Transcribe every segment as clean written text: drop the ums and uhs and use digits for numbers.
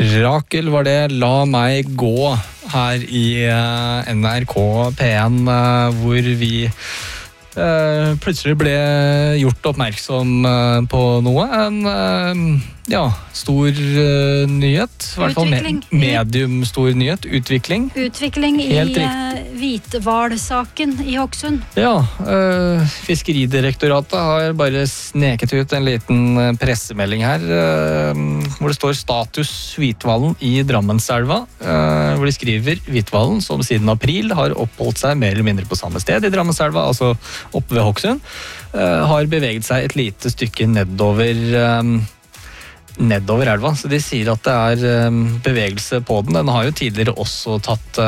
Rakel var det, La meg gå her i NRK P1, hvor vi plutselig ble gjort oppmerksom på noe. En stor nyhet, i hvert fall medium stor nyhet, utvikling. Utvikling i hvithvalsaken i Hokksund. Ja, Fiskeridirektoratet har bare sneket ut en liten pressemelding her, hvor det står status hvithvalen i Drammenselva, hvor de skriver hvithvalen som siden april har oppholdt seg mer eller mindre på samme sted i Drammenselva, altså oppe ved Hokksund, har beveget seg et lite stykke nedover elva, så de sier at det er bevegelse på den. Den har jo tidligere også tatt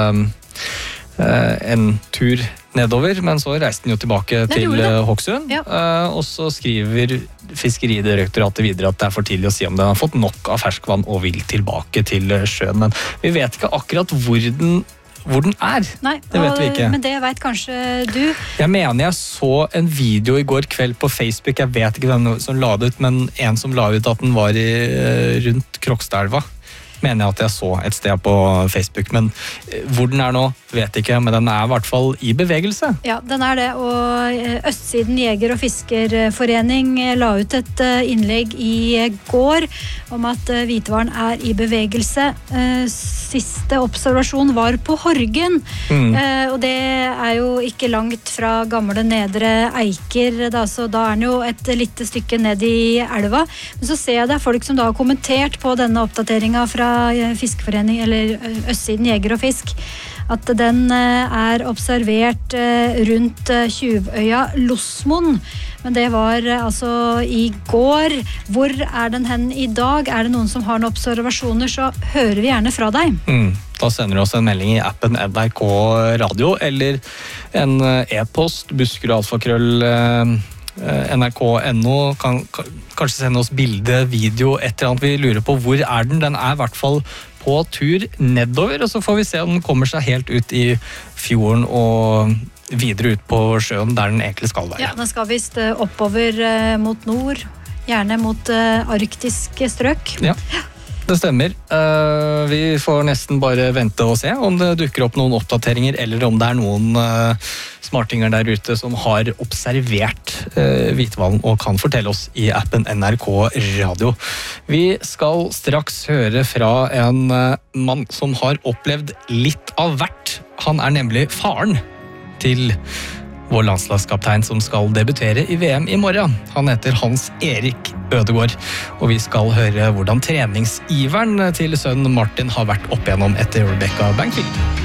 en tur nedover, men så reiste den jo tilbake til Hokksund, og så skriver Fiskeridirektoratet videre at det er for tidlig å si om den har fått nok av ferskvann og vil tilbake til sjøen, men vi vet ikke akkurat hvor den er. Nei, det vet vi ikke. Men det vet kanskje du. Jeg mener jeg så en video i går kveld på Facebook, jeg vet ikke hvem som la det ut, men en som la ut at den var rundt Krokstadelva. Mener jeg at jeg så et sted på Facebook, men hvor den er nå, vet jeg ikke, men den er i hvert fall i bevegelse. Ja, den er det, og Østsiden Jeger- og Fiskerforening la ut et innlegg i går om at hvithvalen er i bevegelse. Siste observasjon var på Horgen, og det er jo ikke langt fra gamle Nedre Eiker, så da er den jo et lite stykke ned i elva. Men så ser jeg det er folk som da har kommentert på denne oppdateringen fra Fiskeforening, eller Østsiden Jeger og Fisk, at den er observert rundt Tjuvøya Losmoen, men det var altså i går. Hvor er den hen i dag? Er det noen som har noen observasjoner, så hører vi gjerne fra deg. Da sender du oss en melding i appen NRK Radio, eller en e-post, buskeralfakrøll nrk.no, kan kanskje sende oss bilde, video, et eller annet vi lurer på. Hvor er den? Den er i hvert fall på tur nedover, og så får vi se om den kommer seg helt ut i fjorden og videre ut på sjøen der den egentlig skal være. Ja, den skal vist oppover mot nord, gjerne mot arktiske strøk. Ja. Det stemmer. Vi får nesten bare vente og se om det dukker opp noen oppdateringer, eller om det er noen smartinger der ute som har observert hvithvalen og kan fortelle oss i appen NRK Radio. Vi skal straks høre fra en mann som har opplevd litt av hvert. Han er nemlig faren til vår landslagskaptein som skal debutere i VM i morgen. Han heter Hans Erik Ødegaard, og vi skal høre hvordan treningsiveren til sønnen Martin har vært opp igjennom etter Rebecca Bankfield.